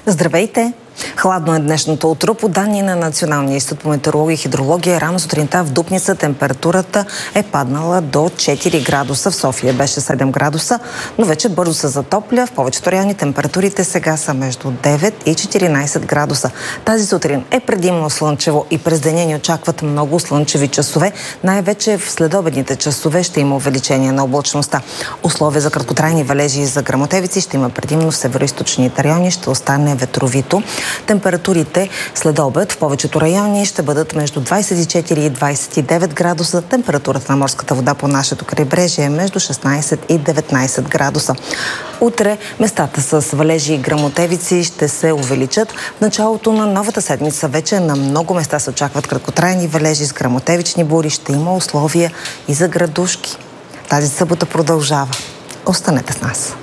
Здравейте! Хладно е днешното утро. По данни на Националния институт по метеорология и хидрология, рано сутринта в Дупница температурата е паднала до 4 градуса. В София беше 7 градуса, но вече бързо се затопля. В повечето райони температурите сега са между 9 и 14 градуса. Тази сутрин е предимно слънчево и през деня ни очакват много слънчеви часове. Най-вече в следобедните часове ще има увеличение на облачността. Условия за краткотрайни валежи и за гръмотевици ще има предимно в североизточните райони. Ще остане ветровито. Температурите след обед в повечето райони ще бъдат между 24 и 29 градуса. Температурата на морската вода по нашето крайбрежие е между 16 и 19 градуса. Утре местата с валежи и гръмотевици ще се увеличат. В началото на новата седмица вече на много места се очакват краткотрайни валежи с гръмотевични бури. Ще има условия и за градушки. Тази събота продължава. Останете с нас.